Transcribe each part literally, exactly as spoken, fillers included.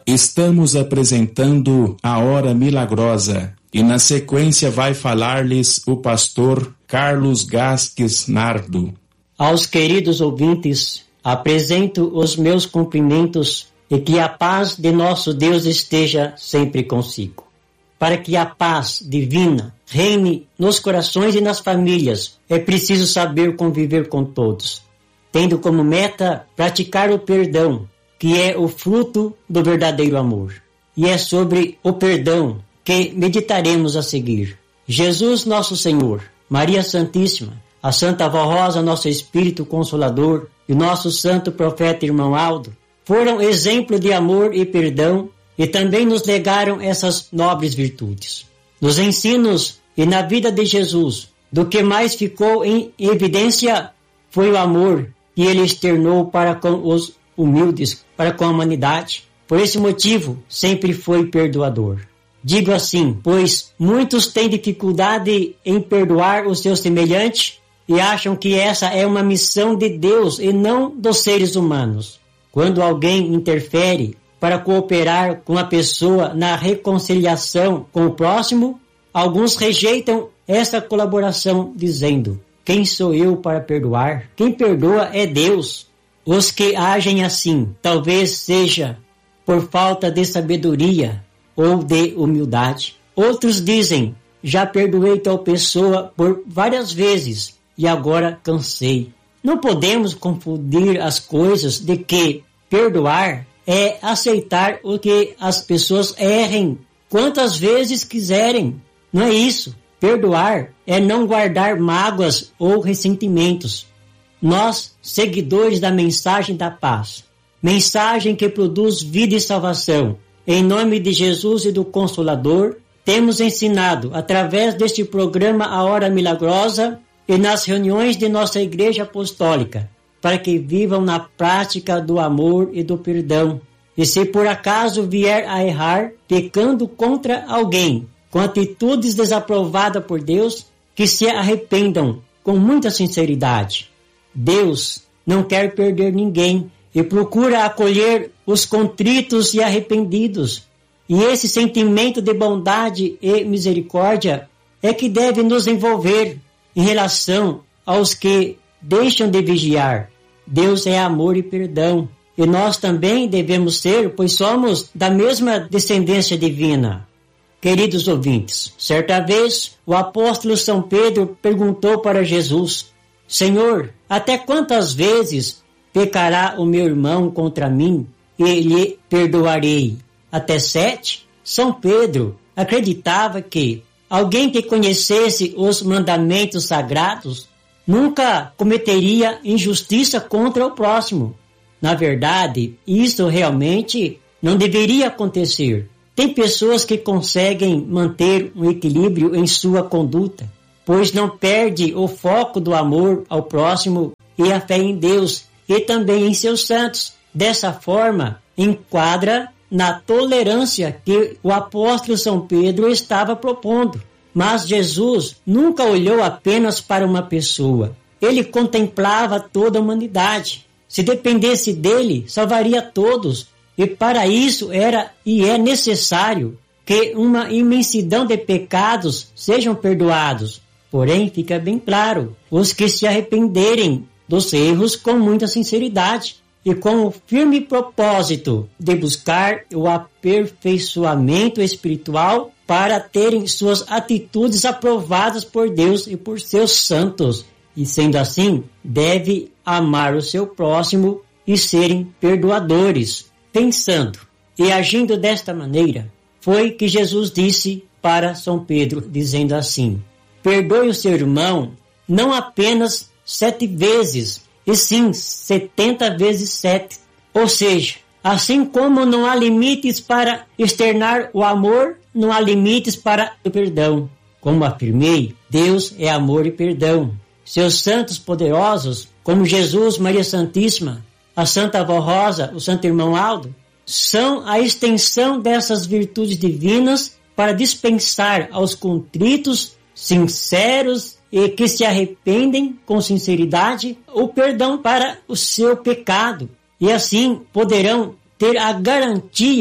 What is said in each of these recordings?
Estamos apresentando a Hora Milagrosa e na sequência vai falar-lhes o pastor Carlos Gasques Nardo. Aos queridos ouvintes, apresento os meus cumprimentos e que a paz de nosso Deus esteja sempre consigo. Para que a paz divina reine nos corações e nas famílias, é preciso saber conviver com todos, tendo como meta praticar o perdão, que é o fruto do verdadeiro amor. E é sobre o perdão que meditaremos a seguir. Jesus nosso Senhor, Maria Santíssima, a Santa Avó Rosa, nosso Espírito Consolador, e o nosso santo profeta irmão Aldo, foram exemplo de amor e perdão e também nos legaram essas nobres virtudes. Nos ensinos e na vida de Jesus, do que mais ficou em evidência foi o amor que ele externou para com os humildes, para com a humanidade. Por esse motivo, sempre foi perdoador. Digo assim, pois muitos têm dificuldade em perdoar o seu semelhante e acham que essa é uma missão de Deus e não dos seres humanos. Quando alguém interfere para cooperar com a pessoa na reconciliação com o próximo, alguns rejeitam essa colaboração dizendo: quem sou eu para perdoar? Quem perdoa é Deus. Os que agem assim, talvez seja por falta de sabedoria ou de humildade. Outros dizem: já perdoei tal pessoa por várias vezes e agora cansei. Não podemos confundir as coisas de que perdoar é aceitar o que as pessoas errem quantas vezes quiserem. Não é isso. Perdoar é não guardar mágoas ou ressentimentos. Nós, seguidores da mensagem da paz, mensagem que produz vida e salvação, em nome de Jesus e do Consolador, temos ensinado, através deste programa A Hora Milagrosa e nas reuniões de nossa Igreja Apostólica, para que vivam na prática do amor e do perdão. E se por acaso vier a errar, pecando contra alguém, com atitudes desaprovadas por Deus, que se arrependam com muita sinceridade. Deus não quer perder ninguém e procura acolher os contritos e arrependidos. E esse sentimento de bondade e misericórdia é que deve nos envolver em relação aos que deixam de vigiar. Deus é amor e perdão. E nós também devemos ser, pois somos da mesma descendência divina. Queridos ouvintes, certa vez o apóstolo São Pedro perguntou para Jesus: Senhor, até quantas vezes pecará o meu irmão contra mim e lhe perdoarei? Até sete? São Pedro acreditava que alguém que conhecesse os mandamentos sagrados nunca cometeria injustiça contra o próximo. Na verdade, isso realmente não deveria acontecer. Tem pessoas que conseguem manter um equilíbrio em sua conduta, pois não perde o foco do amor ao próximo e a fé em Deus e também em seus santos. Dessa forma, enquadra na tolerância que o apóstolo São Pedro estava propondo. Mas Jesus nunca olhou apenas para uma pessoa. Ele contemplava toda a humanidade. Se dependesse dele, salvaria todos. E para isso era e é necessário que uma imensidão de pecados sejam perdoados. Porém, fica bem claro, os que se arrependerem dos erros com muita sinceridade e com o firme propósito de buscar o aperfeiçoamento espiritual para terem suas atitudes aprovadas por Deus e por seus santos. E sendo assim, deve amar o seu próximo e serem perdoadores. Pensando e agindo desta maneira, foi que Jesus disse para São Pedro, dizendo assim: perdoe o seu irmão não apenas sete vezes, e sim setenta vezes sete. Ou seja, assim como não há limites para externar o amor, não há limites para o perdão. Como afirmei, Deus é amor e perdão. Seus santos poderosos, como Jesus, Maria Santíssima, a Santa Avó Rosa, o Santo Irmão Aldo, são a extensão dessas virtudes divinas para dispensar aos contritos, sinceros e que se arrependem com sinceridade o perdão para o seu pecado. E assim poderão ter a garantia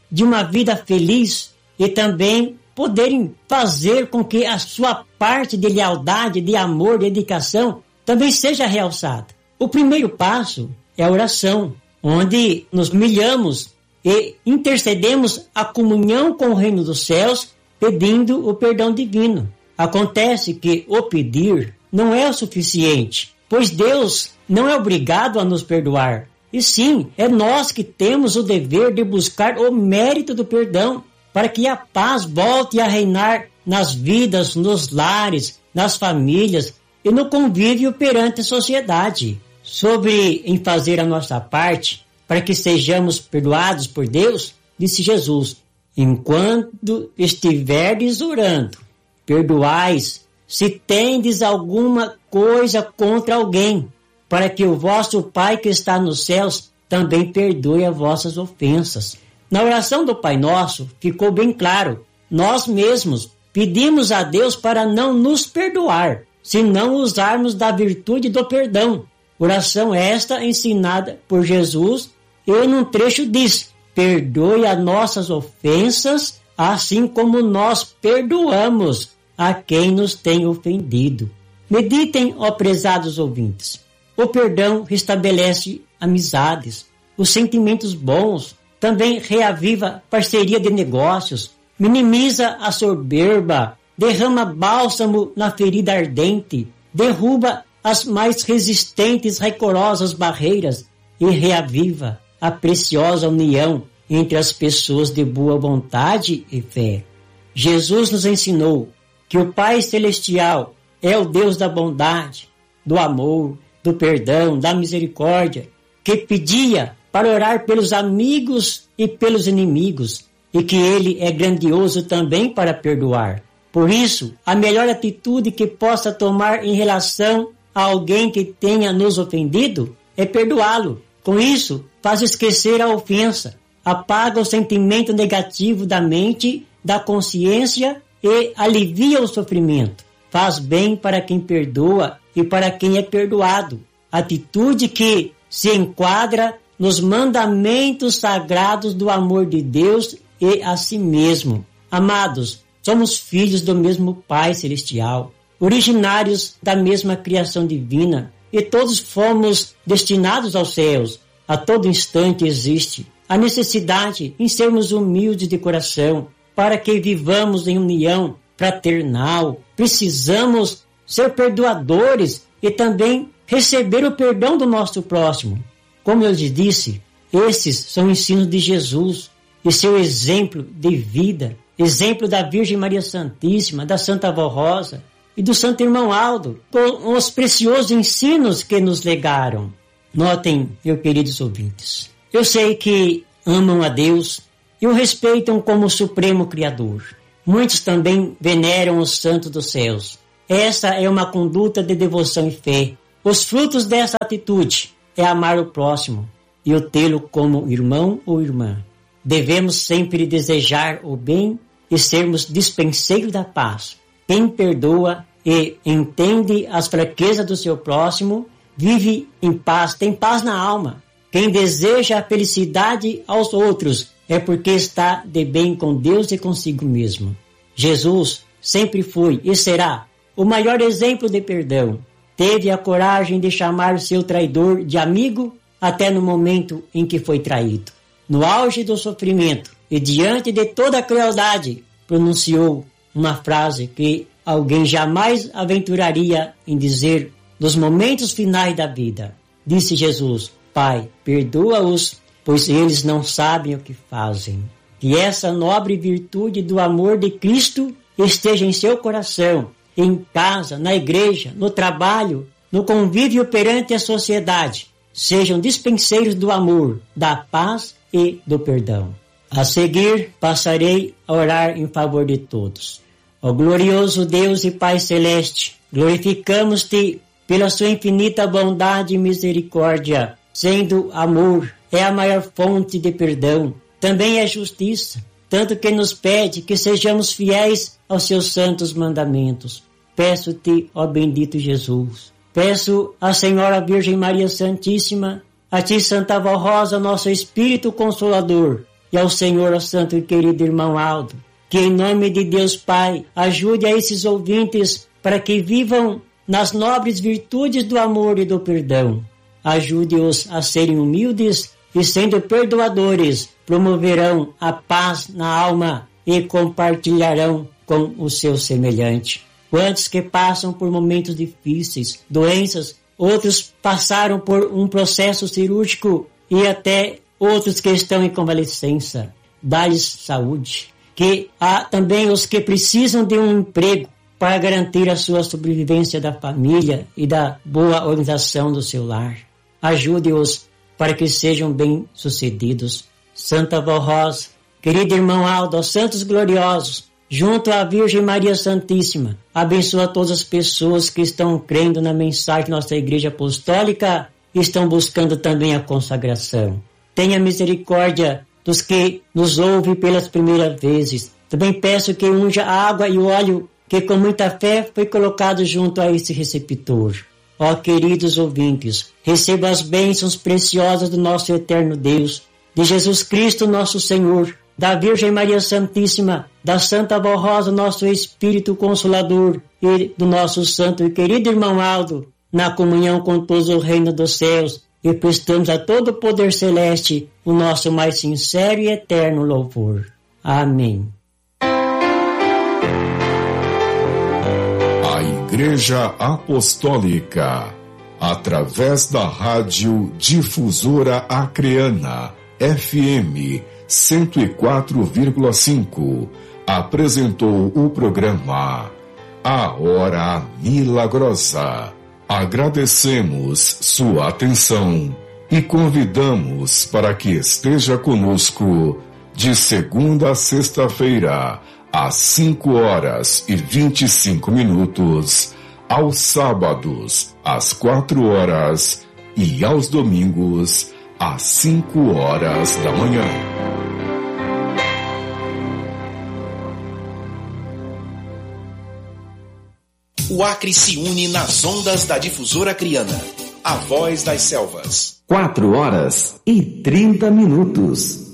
de uma vida feliz e também poderem fazer com que a sua parte de lealdade, de amor, de dedicação também seja realçada. O primeiro passo é a oração, onde nos humilhamos e intercedemos a comunhão com o reino dos céus, pedindo o perdão divino. Acontece que o pedir não é o suficiente, pois Deus não é obrigado a nos perdoar. E sim, é nós que temos o dever de buscar o mérito do perdão, para que a paz volte a reinar nas vidas, nos lares, nas famílias e no convívio perante a sociedade. Sobre em fazer a nossa parte, para que sejamos perdoados por Deus, disse Jesus: enquanto estiverdes orando, perdoais se tendes alguma coisa contra alguém, para que o vosso Pai que está nos céus também perdoe as vossas ofensas. Na oração do Pai Nosso ficou bem claro, nós mesmos pedimos a Deus para não nos perdoar, se não usarmos da virtude do perdão. Oração esta ensinada por Jesus, e num trecho diz: perdoe as nossas ofensas, assim como nós perdoamos a quem nos tem ofendido. Meditem, ó prezados ouvintes. O perdão restabelece amizades, os sentimentos bons, também reaviva parceria de negócios, minimiza a soberba, derrama bálsamo na ferida ardente, derruba as mais resistentes, rancorosas barreiras e reaviva a preciosa união entre as pessoas de boa vontade e fé. Jesus nos ensinou que o Pai Celestial é o Deus da bondade, do amor, do perdão, da misericórdia, que pedia para orar pelos amigos e pelos inimigos, e que Ele é grandioso também para perdoar. Por isso, a melhor atitude que possa tomar em relação a alguém que tenha nos ofendido é perdoá-lo. Com isso, faz esquecer a ofensa, apaga o sentimento negativo da mente, da consciência e alivia o sofrimento. Faz bem para quem perdoa e para quem é perdoado. Atitude que se enquadra nos mandamentos sagrados do amor de Deus e a si mesmo. Amados, somos filhos do mesmo Pai Celestial, originários da mesma criação divina, e todos fomos destinados aos céus. A todo instante existe a necessidade em sermos humildes de coração, para que vivamos em união fraternal. Precisamos ser perdoadores e também receber o perdão do nosso próximo. Como eu lhes disse, esses são ensinos de Jesus e seu exemplo de vida, exemplo da Virgem Maria Santíssima, da Santa Avó Rosa e do Santo Irmão Aldo, com os preciosos ensinos que nos legaram. Notem, meus queridos ouvintes, eu sei que amam a Deus e o respeitam como Supremo Criador. Muitos também veneram os santos dos céus. Essa é uma conduta de devoção e fé. Os frutos dessa atitude é amar o próximo e o tê-lo como irmão ou irmã. Devemos sempre desejar o bem e sermos dispenseiros da paz. Quem perdoa e entende as fraquezas do seu próximo, vive em paz, tem paz na alma. Quem deseja a felicidade aos outros é porque está de bem com Deus e consigo mesmo. Jesus sempre foi e será o maior exemplo de perdão. Teve a coragem de chamar seu traidor de amigo até no momento em que foi traído. No auge do sofrimento e diante de toda a crueldade, pronunciou uma frase que alguém jamais aventuraria em dizer nos momentos finais da vida. Disse Jesus: Pai, perdoa-os, pois eles não sabem o que fazem. Que essa nobre virtude do amor de Cristo esteja em seu coração, em casa, na igreja, no trabalho, no convívio perante a sociedade. Sejam dispenseiros do amor, da paz e do perdão. A seguir, passarei a orar em favor de todos. Ó glorioso Deus e Pai Celeste, glorificamos-te pela sua infinita bondade e misericórdia, sendo amor, é a maior fonte de perdão, também é justiça, tanto que nos pede que sejamos fiéis aos seus santos mandamentos. Peço-te, ó bendito Jesus, peço à Senhora Virgem Maria Santíssima, a ti, Santa Avó Rosa, nosso Espírito Consolador, e ao Senhor, ao santo e querido irmão Aldo, que em nome de Deus Pai, ajude a esses ouvintes para que vivam nas nobres virtudes do amor e do perdão. Ajude-os a serem humildes e, sendo perdoadores, promoverão a paz na alma e compartilharão com o seu semelhante. Quantos que passam por momentos difíceis, doenças, outros passaram por um processo cirúrgico e até outros que estão em convalescença. Dá-lhes saúde. Que há também os que precisam de um emprego para garantir a sua sobrevivência da família e da boa organização do seu lar. Ajude-os para que sejam bem-sucedidos. Santa Avó Rosa, querido irmão Aldo, aos santos gloriosos, junto à Virgem Maria Santíssima, abençoa todas as pessoas que estão crendo na mensagem da nossa Igreja Apostólica e estão buscando também a consagração. Tenha misericórdia dos que nos ouvem pelas primeiras vezes. Também peço que unja a água e o óleo que com muita fé foi colocado junto a esse receptor. Ó queridos ouvintes, receba as bênçãos preciosas do nosso eterno Deus, de Jesus Cristo nosso Senhor, da Virgem Maria Santíssima, da Santa Avó Rosa, nosso Espírito Consolador, e do nosso santo e querido irmão Aldo, na comunhão com todos o reino dos céus, e prestamos a todo o poder celeste o nosso mais sincero e eterno louvor. Amém. A Igreja Apostólica, através da Rádio Difusora Acreana, F M cento e quatro vírgula cinco, apresentou o programa A Hora Milagrosa. Agradecemos sua atenção e convidamos para que esteja conosco de segunda a sexta-feira, às cinco horas e vinte e cinco minutos, aos sábados, às quatro horas e aos domingos, às cinco horas da manhã. O Acre se une nas ondas da Difusora Acreana, a voz das selvas. Quatro horas e trinta minutos.